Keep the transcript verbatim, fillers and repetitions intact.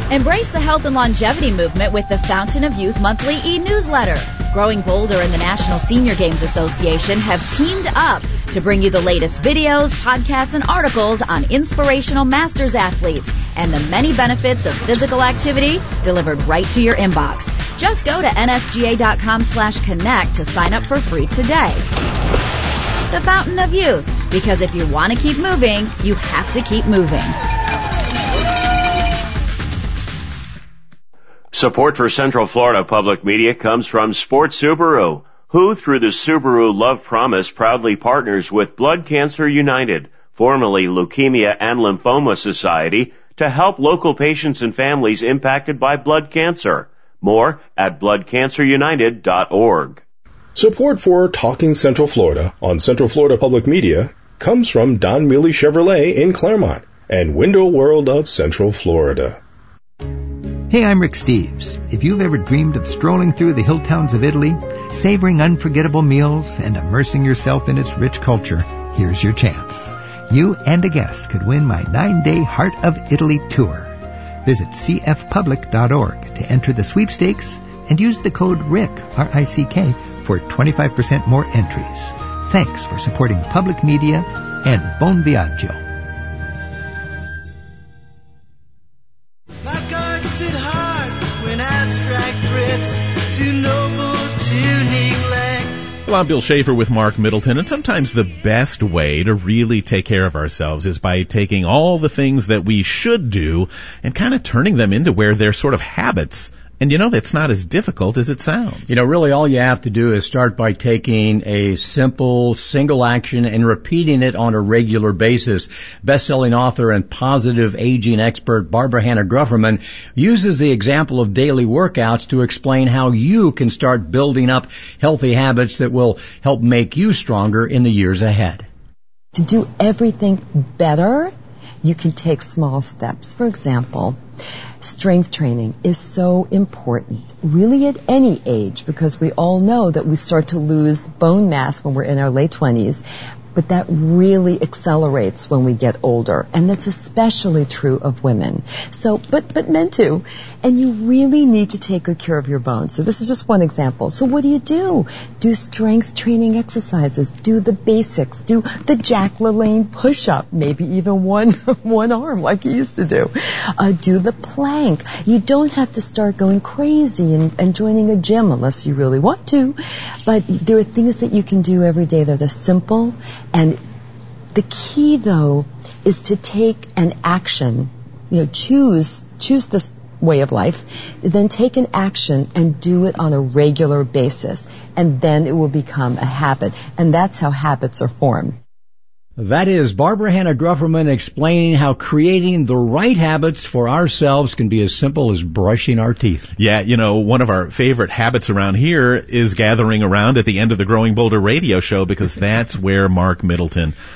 Embrace the health and longevity movement with the Fountain of Youth monthly e-newsletter. Growing Bolder and the National Senior Games Association have teamed up to bring you the latest videos, podcasts, and articles on inspirational masters athletes and the many benefits of physical activity delivered right to your inbox. Just go to nsga.com slash connect to sign up for free today. The Fountain of Youth, because if you want to keep moving, you have to keep moving. Support for Central Florida Public Media comes from Sports Subaru, who, through the Subaru Love Promise, proudly partners with Blood Cancer United, formerly Leukemia and Lymphoma Society, to help local patients and families impacted by blood cancer. More at blood cancer united dot org. Support for Talking Central Florida on Central Florida Public Media comes from Don Mealy Chevrolet in Claremont and Window World of Central Florida. Hey, I'm Rick Steves. If you've ever dreamed of strolling through the hill towns of Italy, savoring unforgettable meals, and immersing yourself in its rich culture, here's your chance. You and a guest could win my nine-day Heart of Italy tour. Visit c f public dot org to enter the sweepstakes and use the code RICK, R I C K, for twenty-five percent more entries. Thanks for supporting public media and Bon Viaggio. Well, I'm Bill Schaefer with Mark Middleton, and sometimes the best way to really take care of ourselves is by taking all the things that we should do and kind of turning them into where they're sort of habits. And you know, it's not as difficult as it sounds. You know, really all you have to do is start by taking a simple single action and repeating it on a regular basis. Best-selling author and positive aging expert Barbara Hannah Grufferman uses the example of daily workouts to explain how you can start building up healthy habits that will help make you stronger in the years ahead. To do everything better, you can take small steps. For example, strength training is so important, really at any age, because we all know that we start to lose bone mass when we're in our late twenties, but that really accelerates when we get older, and that's especially true of women. So, but, but men too. And you really need to take good care of your bones. So this is just one example. So what do you do? Do strength training exercises. Do the basics. Do the Jack LaLanne push-up, maybe even one, one arm like you used to do. Uh, do the plank. You don't have to start going crazy and, and joining a gym unless you really want to. But there are things that you can do every day that are simple. And the key, though, is to take an action, you know, choose, choose this way of life, then take an action and do it on a regular basis. And then it will become a habit. And that's how habits are formed. That is Barbara Hannah Grufferman explaining how creating the right habits for ourselves can be as simple as brushing our teeth. Yeah, you know, one of our favorite habits around here is gathering around at the end of the Growing Bolder radio show, because that's where Mark Middleton